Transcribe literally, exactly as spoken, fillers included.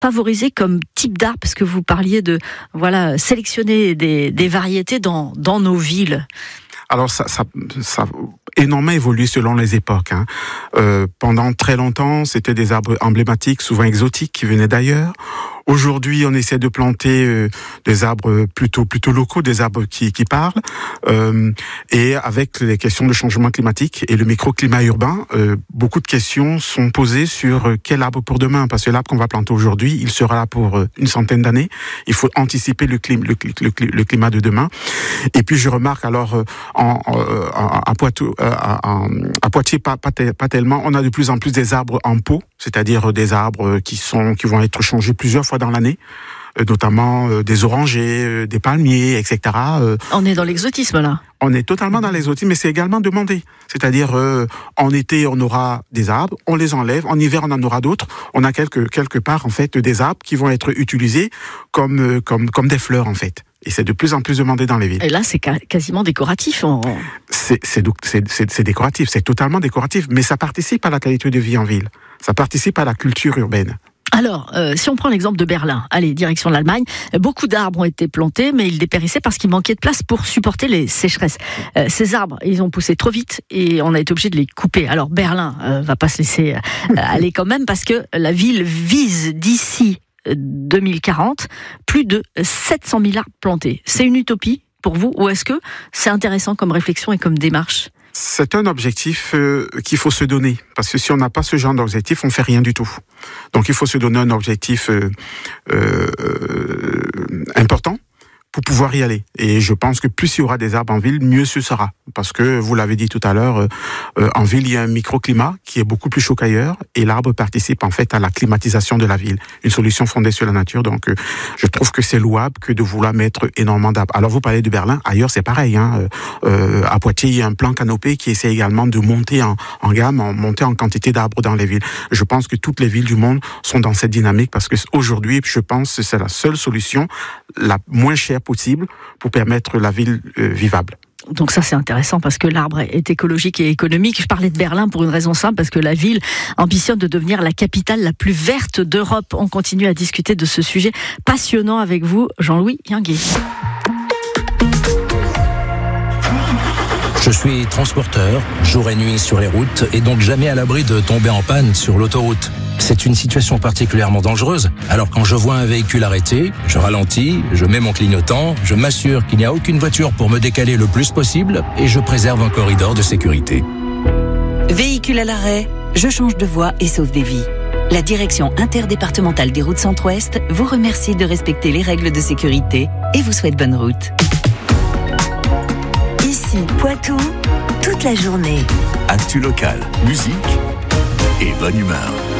favoriser comme type d'arbre, parce que vous parliez de voilà sélectionner des, des variétés dans, dans nos villes? Alors ça, ça, ça a énormément évolué selon les époques. Hein. Euh, pendant très longtemps, c'était des arbres emblématiques, souvent exotiques, qui venaient d'ailleurs. Aujourd'hui, on essaie de planter euh, des arbres plutôt plutôt locaux, des arbres qui, qui parlent. Euh, et avec les questions de changement climatique et le microclimat urbain, euh, beaucoup de questions sont posées sur euh, quel arbre pour demain. Parce que l'arbre qu'on va planter aujourd'hui, il sera là pour euh, une centaine d'années. Il faut anticiper le, clim, le, le, le climat de demain. Et puis je remarque alors euh, en, euh, à, Poitou, euh, à, à Poitiers, pas, pas, te, pas tellement, on a de plus en plus des arbres en pot, c'est-à-dire des arbres qui sont qui vont être changés plusieurs fois dans l'année, notamment euh, des orangers, euh, des palmiers, et cetera. Euh, on est dans l'exotisme là. On est totalement dans l'exotisme, mais c'est également demandé. C'est-à-dire, euh, en été, on aura des arbres, on les enlève, en hiver, on en aura d'autres. On a quelque, quelque part, en fait, des arbres qui vont être utilisés comme, euh, comme, comme des fleurs, en fait. Et c'est de plus en plus demandé dans les villes. Et là, c'est ca- quasiment décoratif. On... C'est, c'est, c'est, c'est, c'est décoratif, c'est totalement décoratif, mais ça participe à la qualité de vie en ville. Ça participe à la culture urbaine. Alors, euh, si on prend l'exemple de Berlin, allez, direction l'Allemagne, beaucoup d'arbres ont été plantés, mais ils dépérissaient parce qu'il manquait de place pour supporter les sécheresses. Euh, ces arbres, ils ont poussé trop vite et on a été obligé de les couper. Alors, Berlin euh, va pas se laisser euh, aller quand même parce que la ville vise d'ici deux mille quarante plus de sept cent mille arbres plantés. C'est une utopie pour vous ou est-ce que c'est intéressant comme réflexion et comme démarche ? C'est un objectif euh, qu'il faut se donner, parce que si on n'a pas ce genre d'objectif, on fait rien du tout. Donc il faut se donner un objectif euh, euh, important pour pouvoir y aller. Et je pense que plus il y aura des arbres en ville, mieux ce sera. Parce que, vous l'avez dit tout à l'heure, euh, en ville, il y a un microclimat qui est beaucoup plus chaud qu'ailleurs, et l'arbre participe en fait à la climatisation de la ville. Une solution fondée sur la nature, donc euh, je trouve que c'est louable que de vouloir mettre énormément d'arbres. Alors vous parlez de Berlin, ailleurs c'est pareil. Hein. Euh, à Poitiers, il y a un plan canopé qui essaie également de monter en, en gamme, en monter en quantité d'arbres dans les villes. Je pense que toutes les villes du monde sont dans cette dynamique, parce que aujourd'hui, je pense que c'est la seule solution, la moins chère possible pour permettre la ville euh, vivable. Donc ça c'est intéressant parce que l'arbre est écologique et économique. Je parlais de Berlin pour une raison simple, parce que la ville ambitionne de devenir la capitale la plus verte d'Europe. On continue à discuter de ce sujet passionnant avec vous, Jean-Louis Yinguet. Je suis transporteur, jour et nuit sur les routes, et donc jamais à l'abri de tomber en panne sur l'autoroute. C'est une situation particulièrement dangereuse. Alors quand je vois un véhicule arrêté, je ralentis, je mets mon clignotant, je m'assure qu'il n'y a aucune voiture pour me décaler le plus possible, et je préserve un corridor de sécurité. Véhicule à l'arrêt, je change de voie et sauve des vies. La direction interdépartementale des routes Centre-Ouest vous remercie de respecter les règles de sécurité et vous souhaite bonne route. Ici, Poitou, toute la journée. Actu local, musique et bonne humeur.